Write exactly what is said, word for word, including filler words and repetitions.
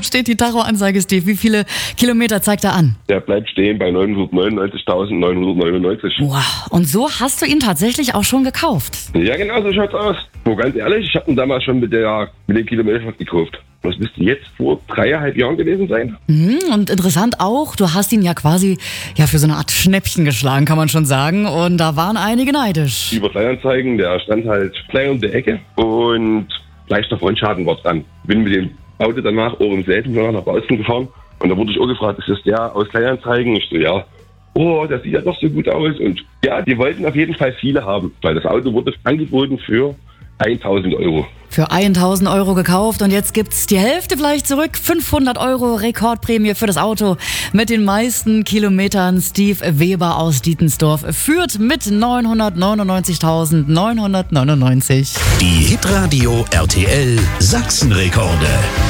steht die Tachoanzeige, Steve? Wie viele Kilometer zeigt er an? Der bleibt stehen bei neunhundertneunundneunzigtausendneunhundertneunundneunzig. Wow. Und so hast du ihn tatsächlich auch schon gekauft? Ja, genau, so schaut's aus. Wo ganz ehrlich, ich habe ihn damals schon mit der mit den Kilometern gekauft. Das müsste jetzt vor dreieinhalb Jahren gewesen sein. Mhm, und interessant auch, du hast ihn ja quasi ja für so eine Art Schnäppchen geschlagen, kann man schon sagen. Und da waren einige neidisch. Über Kleinanzeigen, der stand halt klein um die Ecke und leichter Frontschaden war dran. Bin mit dem Auto danach auch im selben Jahr nach Bautzen gefahren und da wurde ich auch gefragt, ist das der aus Kleinanzeigen? Ich so, ja. Oh, das sieht ja doch so gut aus. Und ja, die wollten auf jeden Fall viele haben, weil das Auto wurde angeboten für tausend Euro. Für tausend Euro gekauft und jetzt gibt's die Hälfte vielleicht zurück. fünfhundert Euro Rekordprämie für das Auto mit den meisten Kilometern. Steve Weber aus Dietensdorf führt mit neunhundertneunundneunzigtausendneunhundertneunundneunzig. Die Hitradio R T L Sachsenrekorde.